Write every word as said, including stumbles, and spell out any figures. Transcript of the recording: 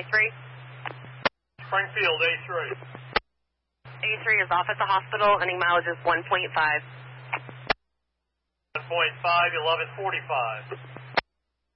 A three. Springfield, A three. A three is off at the hospital. Running mileage is one point five. one point five, eleven forty-five.